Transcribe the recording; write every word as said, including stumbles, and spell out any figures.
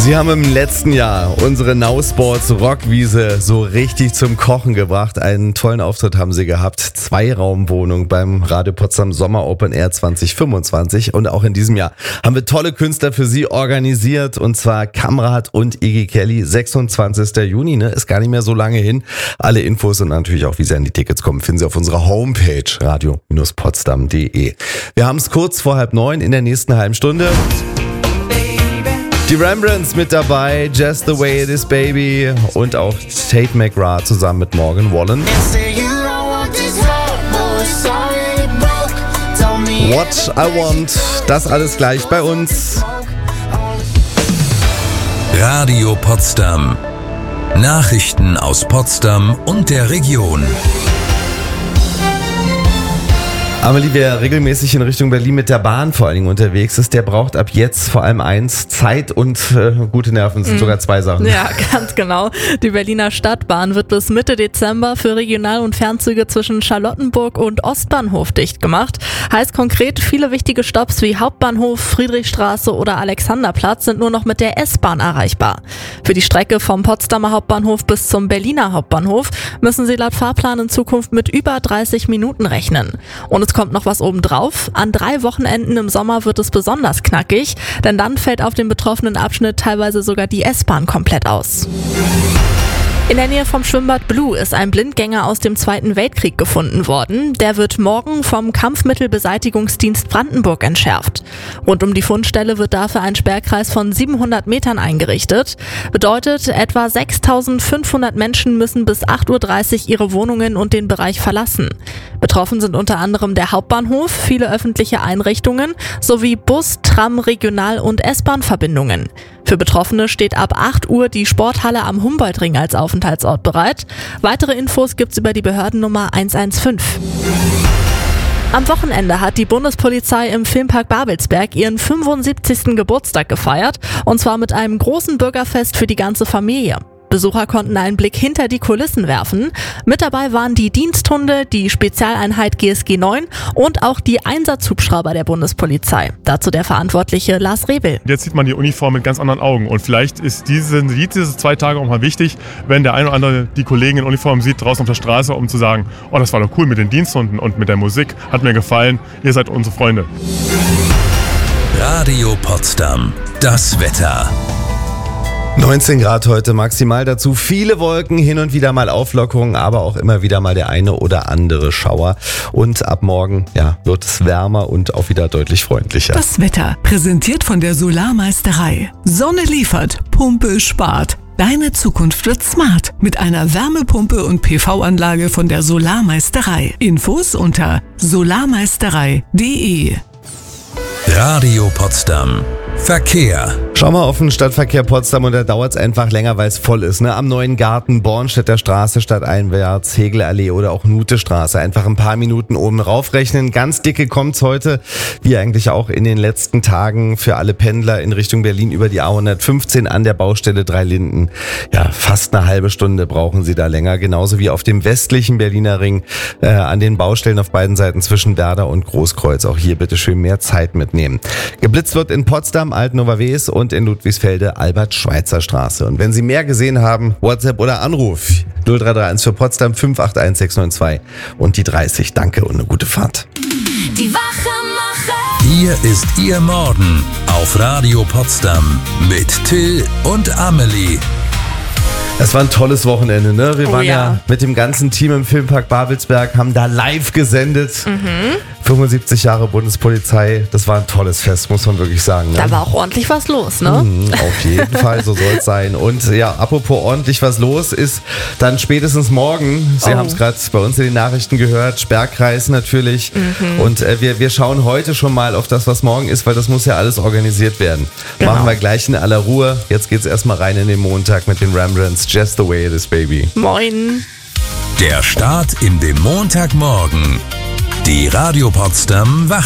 Sie haben im letzten Jahr unsere Now Sports Rockwiese so richtig zum Kochen gebracht. Einen tollen Auftritt haben sie gehabt. Zweiraumwohnung beim Radio Potsdam Sommer Open Air zwanzig fünfundzwanzig. Und auch in diesem Jahr haben wir tolle Künstler für Sie organisiert. Und zwar Kamrat und Iggy Kelly. sechsundzwanzigster Juni, ne? Ist gar nicht mehr so lange hin. Alle Infos und natürlich auch, wie Sie an die Tickets kommen, finden Sie auf unserer Homepage radio potsdam punkt de. Wir haben es kurz vor halb neun in der nächsten halben Stunde. Die Rembrandts mit dabei, Just the Way It Is Baby und auch Tate McGrath zusammen mit Morgan Wallen. What I Want, das alles gleich bei uns. Radio Potsdam. Nachrichten aus Potsdam und der Region. Amelie, wer regelmäßig in Richtung Berlin mit der Bahn vor allen Dingen unterwegs ist, der braucht ab jetzt vor allem eins, Zeit und äh, gute Nerven. Das sind mm. sogar zwei Sachen. Ja, ganz genau. Die Berliner Stadtbahn wird bis Mitte Dezember für Regional- und Fernzüge zwischen Charlottenburg und Ostbahnhof dicht gemacht. Heißt konkret, viele wichtige Stopps wie Hauptbahnhof, Friedrichstraße oder Alexanderplatz sind nur noch mit der S-Bahn erreichbar. Für die Strecke vom Potsdamer Hauptbahnhof bis zum Berliner Hauptbahnhof müssen Sie laut Fahrplan in Zukunft mit über dreißig Minuten rechnen. Und es kommt noch was obendrauf. An drei Wochenenden im Sommer wird es besonders knackig, denn dann fällt auf dem betroffenen Abschnitt teilweise sogar die S-Bahn komplett aus. In der Nähe vom Schwimmbad Blue ist ein Blindgänger aus dem Zweiten Weltkrieg gefunden worden. Der wird morgen vom Kampfmittelbeseitigungsdienst Brandenburg entschärft. Rund um die Fundstelle wird dafür ein Sperrkreis von siebenhundert Metern eingerichtet. Bedeutet, etwa sechstausendfünfhundert Menschen müssen bis acht Uhr dreißig ihre Wohnungen und den Bereich verlassen. Betroffen sind unter anderem der Hauptbahnhof, viele öffentliche Einrichtungen sowie Bus-, Tram-, Regional- und S-Bahn-Verbindungen. Für Betroffene steht ab acht Uhr die Sporthalle am Humboldtring als Aufenthaltsort bereit. Weitere Infos gibt's über die Behördennummer eins eins fünf. Am Wochenende hat die Bundespolizei im Filmpark Babelsberg ihren fünfundsiebzigsten Geburtstag gefeiert, und zwar mit einem großen Bürgerfest für die ganze Familie. Besucher konnten einen Blick hinter die Kulissen werfen. Mit dabei waren die Diensthunde, die Spezialeinheit G S G neun und auch die Einsatzhubschrauber der Bundespolizei. Dazu der Verantwortliche Lars Rebel. Jetzt sieht man die Uniform mit ganz anderen Augen, und vielleicht ist diese, diese zwei Tage auch mal wichtig, wenn der eine oder andere die Kollegen in Uniform sieht draußen auf der Straße, um zu sagen, oh, das war doch cool mit den Diensthunden und mit der Musik, hat mir gefallen, ihr seid unsere Freunde. Radio Potsdam, das Wetter. neunzehn Grad heute maximal, dazu viele Wolken, hin und wieder mal Auflockerungen, aber auch immer wieder mal der eine oder andere Schauer. Und ab morgen ja, wird es wärmer und auch wieder deutlich freundlicher. Das Wetter, präsentiert von der Solarmeisterei. Sonne liefert, Pumpe spart. Deine Zukunft wird smart mit einer Wärmepumpe und P V-Anlage von der Solarmeisterei. Infos unter solarmeisterei punkt de. Radio Potsdam. Verkehr. Schau mal auf den Stadtverkehr Potsdam, und da dauert es einfach länger, weil es voll ist. Ne? Am Neuen Garten, Bornstädter Straße stadteinwärts, Hegelallee oder auch Nutestraße. Einfach ein paar Minuten oben raufrechnen. Ganz dicke kommt's heute, wie eigentlich auch in den letzten Tagen, für alle Pendler in Richtung Berlin über die A hundertfünfzehn an der Baustelle Drei Linden. Ja, fast eine halbe Stunde brauchen Sie da länger. Genauso wie auf dem westlichen Berliner Ring äh, an den Baustellen auf beiden Seiten zwischen Werder und Großkreuz. Auch hier bitte schön mehr Zeit mitnehmen. Geblitzt wird in Potsdam, Alt-Nova-Wes und in Ludwigsfelde Albert-Schweitzer-Straße. Und wenn Sie mehr gesehen haben, WhatsApp oder Anruf null drei drei eins für Potsdam fünf acht eins sechs neun zwei und die dreißig. Danke und eine gute Fahrt. Die Wachemacher. Hier ist Ihr Morgen auf Radio Potsdam mit Till und Amelie. Es war ein tolles Wochenende, ne? Wir Oh waren ja. ja mit dem ganzen Team im Filmpark Babelsberg, haben da live gesendet. Mhm. fünfundsiebzig Jahre Bundespolizei, das war ein tolles Fest, muss man wirklich sagen. Ne? Da war auch ordentlich was los, ne? Mhm, auf jeden Fall, so soll es sein. Und ja, apropos ordentlich was los ist, dann spätestens morgen, Sie Oh. haben es gerade bei uns in den Nachrichten gehört, Sperrkreis natürlich. Mhm. Und äh, wir, wir schauen heute schon mal auf das, was morgen ist, weil das muss ja alles organisiert werden. Genau. Machen wir gleich in aller Ruhe. Jetzt geht's erstmal rein in den Montag mit den Rembrandts. Just the Way It Is Baby. Moin. Der Start in den Montagmorgen. Die Radio Potsdam Wach